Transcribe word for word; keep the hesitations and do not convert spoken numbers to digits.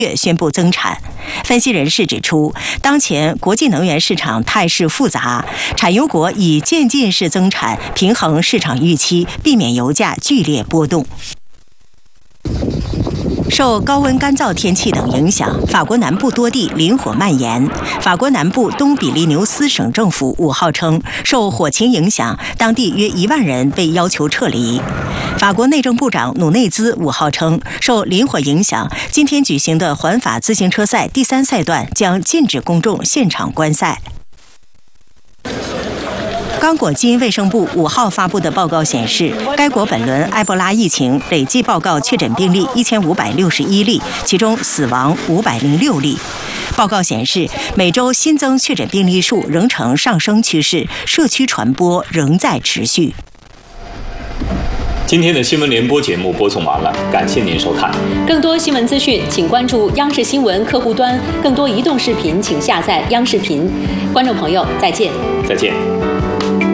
月宣布增产。分析人士指出，当前国际能源市场态势复杂，产油国以渐进式增产平衡市场预期，避免油价剧烈波动。受高温干燥天气等影响，法国南部多地林火蔓延。法国南部东比利牛斯省政府五号称，受火情影响，当地约一万人被要求撤离。法国内政部长努内兹五号称，受林火影响，今天举行的环法自行车赛第三赛段将禁止公众现场观赛。刚果基因卫生部五号发布的报告显示，该国本轮埃博拉疫情累计报告确诊病例一千五百六十一例，其中死亡五百零六例。报告显示，每周新增确诊病例数仍呈上升趋势，社区传播仍在持续。 今天的新闻联播节目播送完了，感谢您收看。 更多新闻资讯，请关注央视新闻客户端；更多移动视频，请下载央视频。观众朋友，再见。 再见。